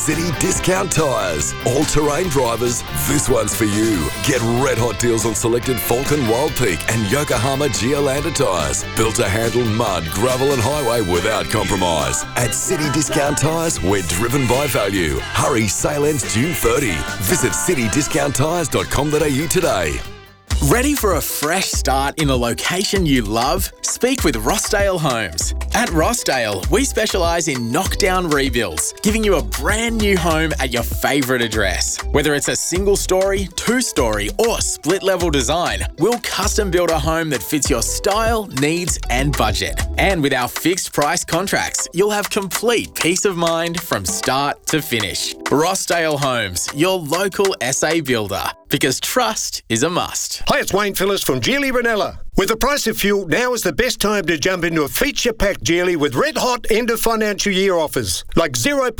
City Discount Tyres. All-terrain drivers, this one's for you. Get red hot deals on selected Falcon, Wild Peak and Yokohama Geolandar tyres. Built to handle mud, gravel and highway without compromise. At City Discount Tyres, we're driven by value. Hurry, sale ends June 30. Visit citydiscounttyres.com.au today. Ready for a fresh start in a location you love? Speak with Rossdale Homes. At Rossdale, we specialise in knockdown rebuilds, giving you a brand new home at your favourite address. Whether it's a single story, two-story or split level design, we'll custom build a home that fits your style, needs and budget. And with our fixed price contracts, you'll have complete peace of mind from start to finish. Rossdale Homes, your local SA builder, because trust is a must. Hi, it's Wayne Phillips from Geely Ranella. With the price of fuel, now is the best time to jump into a feature-packed Geely with red-hot end-of-financial year offers, like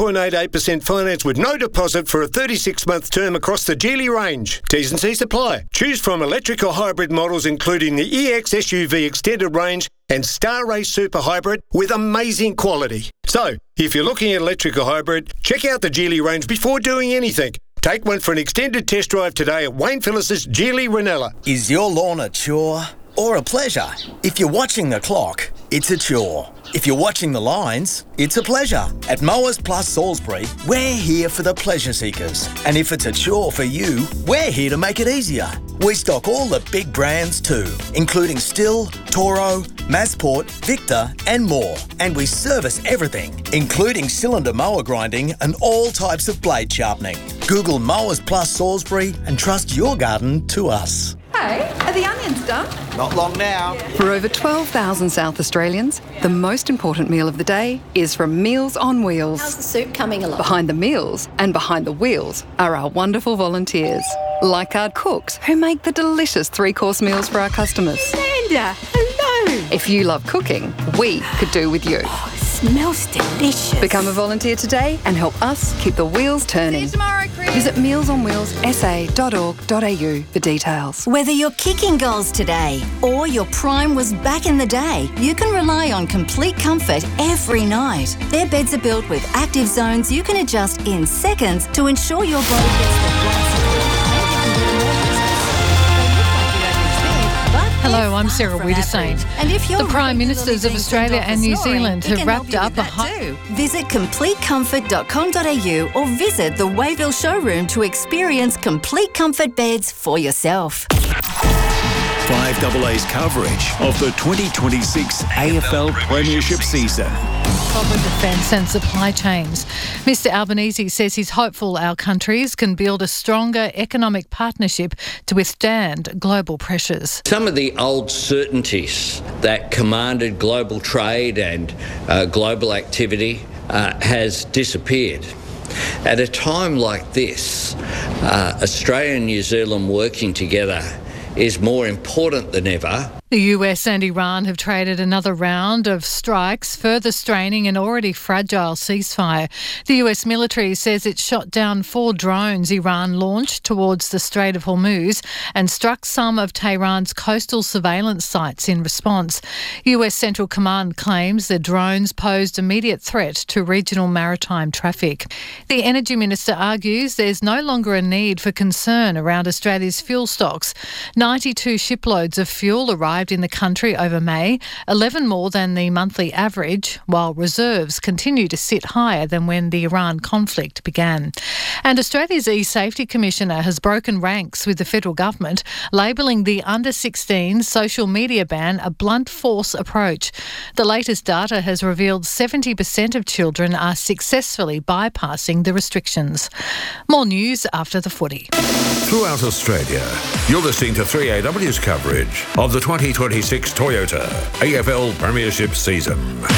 0.88% finance with no deposit for a 36-month term across the Geely range. T's and C's apply. Choose from electric or hybrid models including the EX SUV extended range and Star Race Super Hybrid with amazing quality. So, if you're looking at electric or hybrid, check out the Geely range before doing anything. Take one for an extended test drive today at Wayne Phillips' Geely Ranella. Is your lawn a chore or a pleasure? If you're watching the clock, it's a chore. If you're watching the lines, it's a pleasure. At Mowers Plus Salisbury, we're here for the pleasure seekers. And if it's a chore for you, we're here to make it easier. We stock all the big brands too, including Stihl, Toro, Masport, Victor and more. And we service everything, including cylinder mower grinding and all types of blade sharpening. Google Mowers Plus Salisbury and trust your garden to us. Hey, are the onions done? Not long now. For over 12,000 South Australians, the most important meal of the day is from Meals on Wheels. How's the soup coming along? Behind the meals and behind the wheels are our wonderful volunteers, like our cooks who make the delicious three-course meals for our customers. Amanda, hello. If you love cooking, we could do with you. Oh, it smells delicious. Become a volunteer today and help us keep the wheels turning. See you tomorrow, Chris. Visit mealsonwheelsa.org.au for details. Whether you're kicking goals today or your prime was back in the day, you can rely on Complete Comfort every night. Their beds are built with active zones you can adjust in seconds to ensure your body gets the blood support. Hello, I'm Sarah Wiedersame. The Prime Ministers of Australia and New Zealand have wrapped up a Visit completecomfort.com.au or visit the Wayville showroom to experience Complete Comfort beds for yourself. 5AA's coverage of the 2026 AFL Premiership season. Public defence and supply chains. Mr Albanese says he's hopeful our countries can build a stronger economic partnership to withstand global pressures. Some of the old certainties that commanded global trade and global activity has disappeared. At a time like this, Australia and New Zealand working together is more important than ever. The US and Iran have traded another round of strikes, further straining an already fragile ceasefire. The US military says it shot down 4 drones Iran launched towards the Strait of Hormuz and struck some of Tehran's coastal surveillance sites in response. US Central Command claims the drones posed immediate threat to regional maritime traffic. The Energy Minister argues there's no longer a need for concern around Australia's fuel stocks. 92 shiploads of fuel arrived in the country over May, 11 more than the monthly average, while reserves continue to sit higher than when the Iran conflict began. And Australia's E-Safety Commissioner has broken ranks with the federal government, labelling the under-16 social media ban a blunt force approach. The latest data has revealed 70% of children are successfully bypassing the restrictions. More news after the footy. Throughout Australia, you're listening to 3AW's coverage of the 2026 Toyota AFL Premiership season.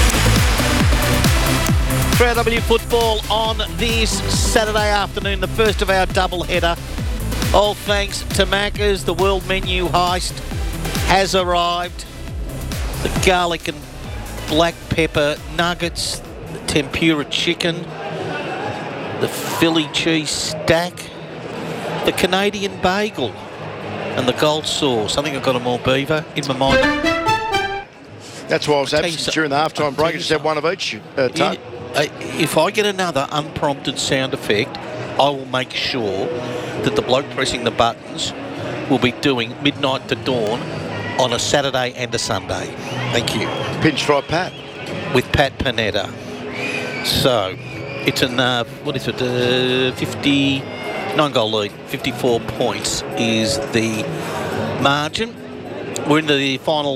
3AW football on this Saturday afternoon, the first of our double-header. All thanks to Macca's. The world menu heist has arrived. The garlic and black pepper nuggets, the tempura chicken, the Philly cheese stack, the Canadian bagel and the gold sauce. I think I've got them all, Beaver, in my mind. That's why I was absent during the halftime break. I just had one of each. if I get another unprompted sound effect, I will make sure that the bloke pressing the buttons will be doing midnight to dawn on a Saturday and a Sunday. Thank you. Pinstripe Pat. With Pat Panetta. So, it's an, 59-goal lead. 54 points is the margin. We're into the final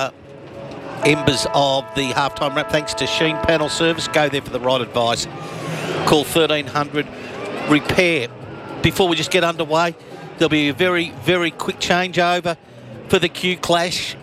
embers of the halftime wrap. Thanks to Sheen Panel Service. Go there for the right advice. Call 1300 Repair. Before we just get underway, there'll be a very, very quick changeover for the Q Clash.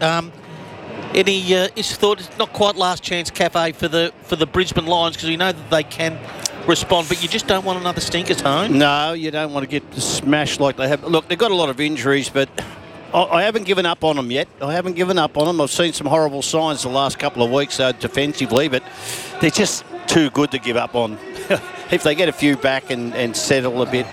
It's thought it's not quite last chance cafe for the Brisbane Lions, because we know that they can respond, but you just don't want another stinker, Tone. No, you don't want to get smashed like they have. Look, they've got a lot of injuries, but I haven't given up on them yet. I've seen some horrible signs the last couple of weeks defensively, but they're just too good to give up on. If they get a few back and settle a bit,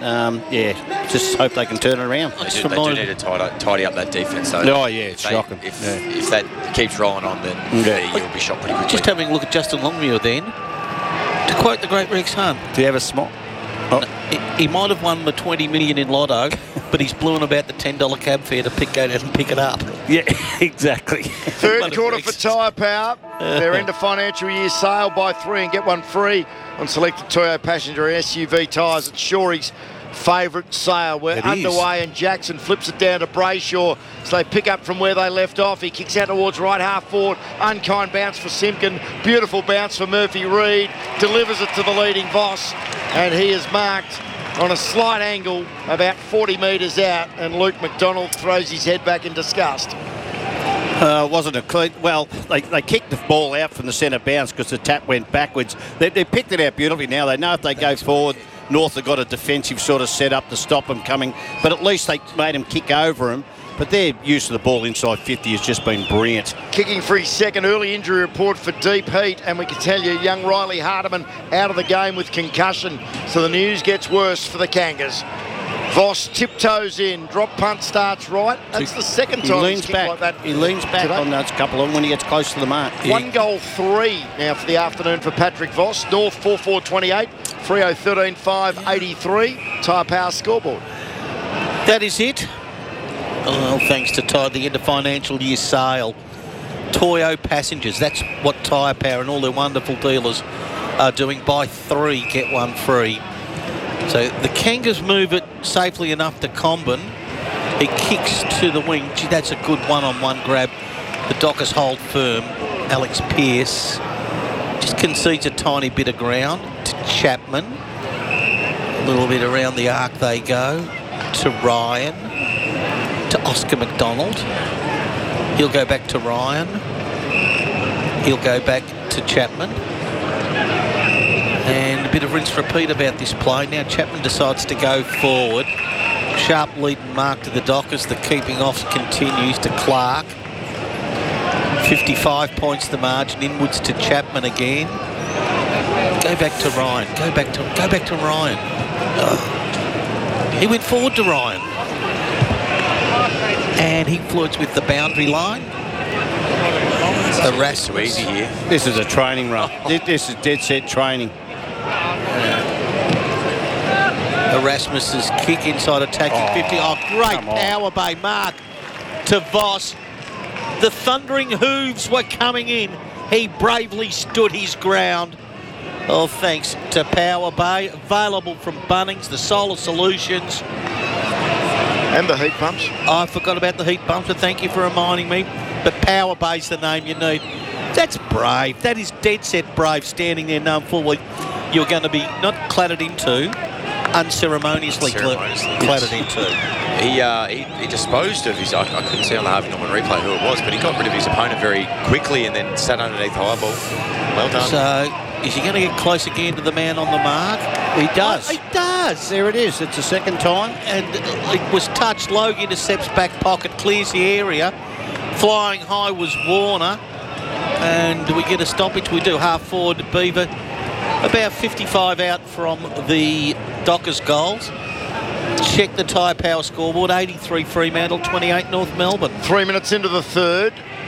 just hope they can turn it around. They do need to tidy up that defence, though. Oh, yeah, it's shocking. If that keeps rolling on, then you'll be shot pretty quickly. Just having a look at Justin Longmuir then. To quote the great Rex Hunt. Do you have a smile? Oh. He might have won the 20 million in Lotto, but he's blew about the $10 cab fare to go down and pick it up. Yeah, exactly. Third quarter for Tyre Power. They're into financial year sale. Buy 3 and get 1 free on selected Toyota passenger SUV tyres at Shorey's favourite sale. We're underway and Jackson flips it down to Brayshaw, so they pick up from where they left off. He kicks out towards right half forward. Unkind bounce for Simpkin. Beautiful bounce for Murphy Reid. Delivers it to the leading Voss, and he is marked on a slight angle about 40 metres out, and Luke McDonald throws his head back in disgust. Wasn't a clean. Well, they kicked the ball out from the centre bounce because the tap went backwards. They picked it out beautifully now. They know if they go forward, North have got a defensive sort of set up to stop them coming, but at least they made them kick over him. But their use of the ball inside 50 has just been brilliant. Kicking for his second early injury report for Deep Heat, and we can tell you young Riley Hardiman out of the game with concussion, so the news gets worse for the Kangas. Voss tiptoes in, drop punt starts right. That's the second time he's kicked like that. He leans back today. On those couple of them when he gets close to the mark. 1 goal 3 now for the afternoon for Patrick Voss. North 4-4-28, Freo 13-5-83. Tyre Power scoreboard. That is it. Well, thanks to the end of financial year sale. Toyo Passengers, that's what Tyre Power and all their wonderful dealers are doing. Buy 3, get 1 free. So the Kangas move it safely enough to Comben. He kicks to the wing. Gee, that's a good one-on-one grab. The Dockers hold firm. Alex Pearce just concedes a tiny bit of ground to Chapman. A little bit around the arc they go. To Ryan. To Oscar McDonald. He'll go back to Ryan. He'll go back to Chapman. And a bit of rinse repeat about this play. Now Chapman decides to go forward. Sharp lead and mark to the Dockers. The keeping off continues to Clark. 55 points the margin. Inwards to Chapman again. Go back to Ryan. Go back to Ryan. Oh. He went forward to Ryan. And he flirts with the boundary line. Erasmus. Too easy here. This is a training run. This is dead set training. Erasmus's kick inside attacking 50. Oh, great power by mark to Voss. The thundering hooves were coming in. He bravely stood his ground. Oh, thanks to Power Bay. Available from Bunnings, the Solar Solutions. And the heat pumps. I forgot about the heat pumps, but thank you for reminding me. But Power Bay's the name you need. That's brave. That is dead set brave, standing there knowing fully you're going to be not clattered into, unceremoniously clattered into. He disposed of his... I couldn't see on the Harvey Norman replay who it was, but he got rid of his opponent very quickly and then sat underneath the high ball. Well done. So, is he going to get close again to the man on the mark? He does. He does. There it is. It's the second time. And it was touched. Logue intercepts back pocket, clears the area. Flying high was Warner. And do we get a stoppage? We do. Half forward to Beaver. About 55 out from the Dockers goals. Check the Tyre Power scoreboard. 83 Fremantle, 28 North Melbourne. 3 minutes into the third.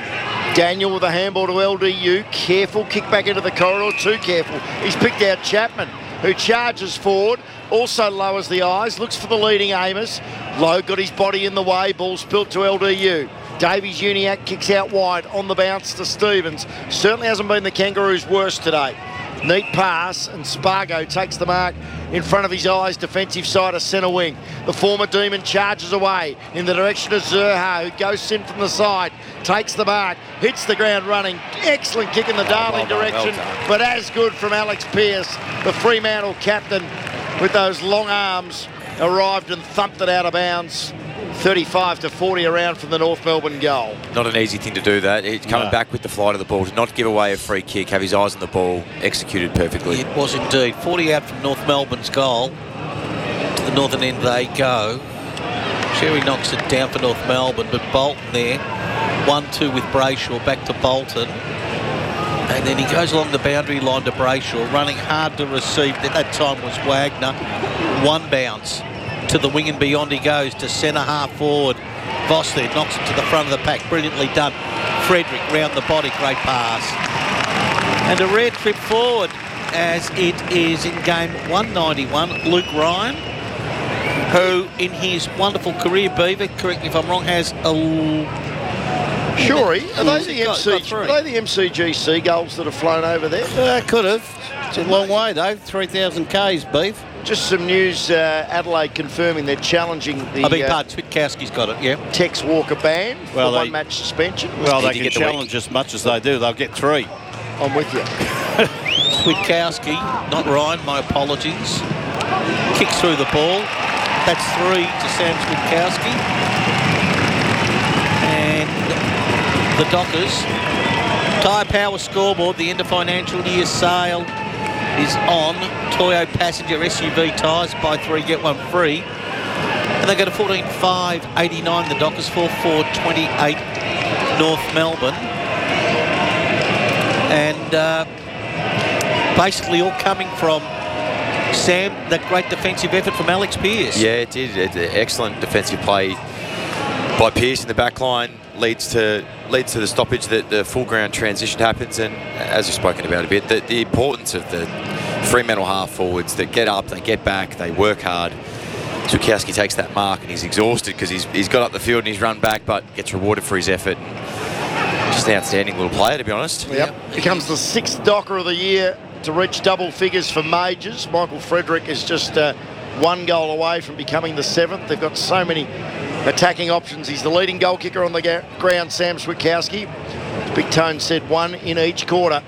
Daniel with a handball to LDU. Careful, kick back into the corridor. Too careful. He's picked out Chapman, who charges forward. Also lowers the eyes. Looks for the leading Amos. Lowe got his body in the way. Ball spilt to LDU. Davies Uniacke kicks out wide on the bounce to Stevens. Certainly hasn't been the Kangaroos' worst today. Neat pass, and Spargo takes the mark in front of his eyes, defensive side of centre wing. The former Demon charges away in the direction of Zurha, who goes in from the side, takes the mark, hits the ground running. Excellent kick in the Darling direction, but as good from Alex Pearce, the Fremantle captain, with those long arms, arrived and thumped it out of bounds. 35-40 around from the North Melbourne goal. Not an easy thing to do that. He's coming back with the flight of the ball, to not give away a free kick, have his eyes on the ball, executed perfectly. It was indeed. 40 out from North Melbourne's goal. To the northern end they go. Sherry knocks it down for North Melbourne, but Bolton there. 1-2 with Brayshaw, back to Bolton. And then he goes along the boundary line to Brayshaw, running hard to receive. At that time was Wagner. One bounce. To the wing and beyond he goes, to centre half forward. Voss there knocks it to the front of the pack. Brilliantly done. Frederick round the body. Great pass. And a rare trip forward as it is in game 191. Luke Ryan, who in his wonderful career, Beaver, correct me if I'm wrong, has a... Shorey, are they the MCG Seagulls that have flown over there? Could have. It's a long way though, 3,000 Ks, Beef. Just some news, Adelaide confirming they're challenging the... I beg pardon, Switkowski's got it, yeah. Tex Walker ban for one-match suspension. Well, they can challenge as much as they do. They'll get 3. I'm with you. Switkowski, not Ryan, my apologies. Kicks through the ball. That's 3 to Sam Switkowski. And the Dockers. Tyre Power scoreboard, the end of financial year sale is on. Toyo passenger SUV tyres, buy 3 get 1 free, and they go to 14,589 the Dockers, 4,428 North Melbourne, and basically all coming from Sam, that great defensive effort from Alex Pearce. Yeah, it did. Excellent defensive play by Pearce in the back line. Leads to the stoppage, that the full ground transition happens, and as we've spoken about a bit, the importance of the Fremantle half forwards that get up, they get back, they work hard. Switkowski takes that mark and he's exhausted because he's got up the field and he's run back, but gets rewarded for his effort. Just an outstanding little player, to be honest. Yep. Becomes the 6th Docker of the year to reach double figures for majors. Michael Frederick is just 1 goal away from becoming the 7th. They've got so many attacking options. He's the leading goal kicker on the ground, Sam Switkowski. Big Tone said 1 in each quarter.